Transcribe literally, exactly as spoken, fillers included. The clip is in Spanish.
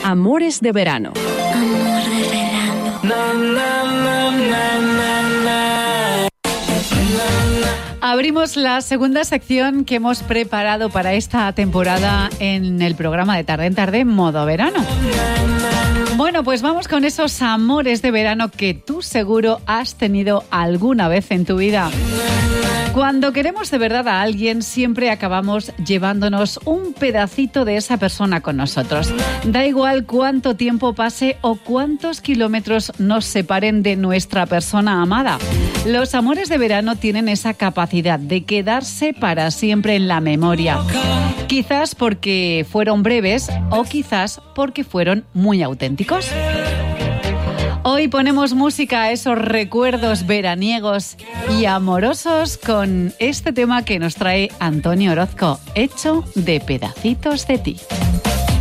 Amores de verano. Amor de verano. Na, na, na, na, na, na. Abrimos la segunda sección que hemos preparado para esta temporada en el programa de Tarde en Tarde, modo verano. Bueno, pues vamos con esos amores de verano que tú seguro has tenido alguna vez en tu vida. Cuando queremos de verdad a alguien, siempre acabamos llevándonos un pedacito de esa persona con nosotros. Da igual cuánto tiempo pase o cuántos kilómetros nos separen de nuestra persona amada. Los amores de verano tienen esa capacidad de quedarse para siempre en la memoria. Quizás porque fueron breves o quizás porque fueron muy auténticos. Hoy ponemos música a esos recuerdos veraniegos y amorosos con este tema que nos trae Antonio Orozco, Hecho de pedacitos de ti.